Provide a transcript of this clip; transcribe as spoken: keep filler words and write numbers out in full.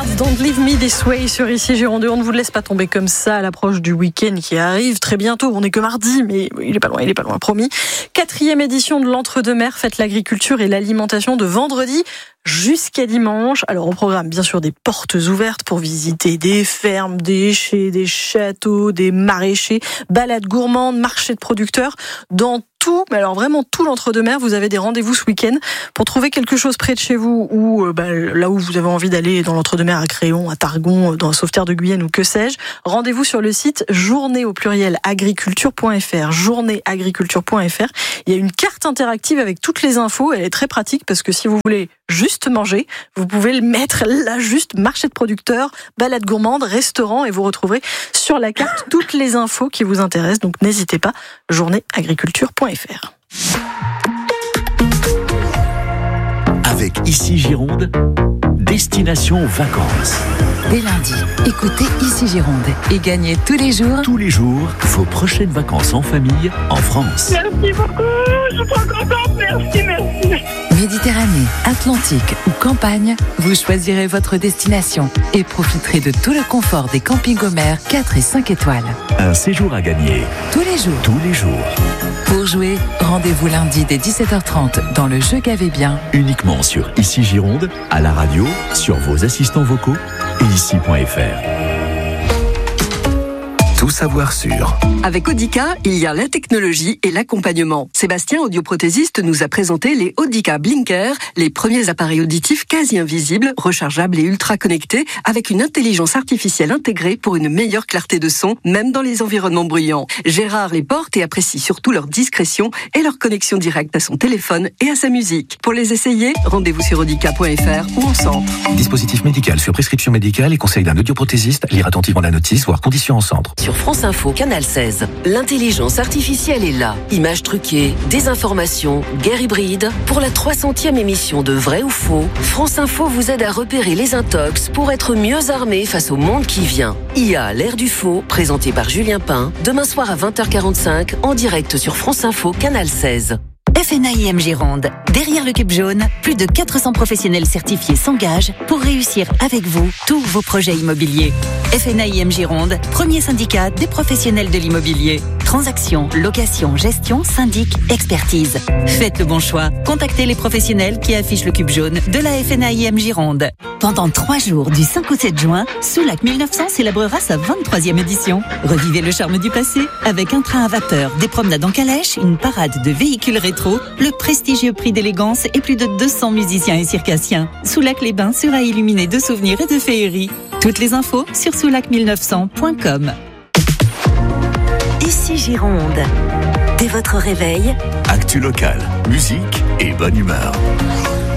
Birds, Don't Leave Me This Way sur Ici Gironde. On ne vous laisse pas tomber comme ça à l'approche du week-end qui arrive très bientôt. On n'est que mardi, mais il est pas loin, il est pas loin, promis. Quatrième édition de l'Entre-deux-Mers, fête l'agriculture et l'alimentation de vendredi jusqu'à dimanche. Alors au programme, bien sûr, des portes ouvertes pour visiter des fermes, des chais, des châteaux, des maraîchers, balades gourmandes, marchés de producteurs, dans tout, mais alors vraiment tout l'Entre-deux-Mers. Vous avez des rendez-vous ce week-end pour trouver quelque chose près de chez vous ou euh, bah, là où vous avez envie d'aller dans l'Entre-deux-Mers, à Créon, à Targon, dans la Sauveterre de Guyenne ou que sais-je. Rendez-vous sur le site journée au pluriel agriculture point f r, journée agriculture point f r. Il y a une carte interactive avec toutes les infos. Elle est très pratique parce que si vous voulez juste manger, vous pouvez le mettre là, juste marché de producteurs, balade gourmande, restaurant, et vous retrouverez sur la carte toutes les infos qui vous intéressent. Donc n'hésitez pas, journée agriculture point f r. Avec Ici Gironde, destination vacances. Dès lundi, écoutez Ici Gironde et gagnez tous les jours. Tous les jours, vos prochaines vacances en famille en France. Merci beaucoup, je suis trop contente, merci, merci. Méditerranée, Atlantique ou campagne, vous choisirez votre destination et profiterez de tout le confort des campings Homer quatre et cinq étoiles. Un séjour à gagner. Tous les jours. Tous les jours. Pour jouer, rendez-vous lundi dès dix-sept heures trente dans le jeu Gavez bien. Uniquement sur Ici Gironde, à la radio, sur vos assistants vocaux et ici point f r. Tout savoir sur. Avec Audica, il y a la technologie et l'accompagnement. Sébastien, audioprothésiste, nous a présenté les Audica Blinker, les premiers appareils auditifs quasi invisibles, rechargeables et ultra connectés, avec une intelligence artificielle intégrée pour une meilleure clarté de son, même dans les environnements bruyants. Gérard les porte et apprécie surtout leur discrétion et leur connexion directe à son téléphone et à sa musique. Pour les essayer, rendez-vous sur audica point f r ou en centre. Dispositif médical sur prescription médicale et conseil d'un audioprothésiste. Lire attentivement la notice, voire conditions en centre. Sur France Info, Canal seize, l'intelligence artificielle est là. Images truquées, désinformation, guerre hybride. Pour la trois centième émission de Vrai ou Faux, France Info vous aide à repérer les intox pour être mieux armé face au monde qui vient. I A, l'ère du faux, présenté par Julien Pain, demain soir à vingt heures quarante-cinq, en direct sur France Info, Canal seize. F N A I M Gironde. Derrière le cube jaune, plus de quatre cents professionnels certifiés s'engagent pour réussir avec vous tous vos projets immobiliers. F N A I M Gironde, premier syndicat des professionnels de l'immobilier. Transactions, location, gestion, syndic, expertise. Faites le bon choix. Contactez les professionnels qui affichent le cube jaune de la F N A I M Gironde. Pendant trois jours, du cinq au sept juin, Soulac mille neuf cents célébrera sa vingt-troisième édition. Revivez le charme du passé avec un train à vapeur, des promenades en calèche, une parade de véhicules rétro, le prestigieux prix d'élégance et plus de deux cents musiciens et circassiens. Soulac-les-Bains sera illuminé de souvenirs et de féeries. Toutes les infos sur soulac mille neuf cents point com. Ici Gironde. Dès votre réveil, Actu local, musique et bonne humeur.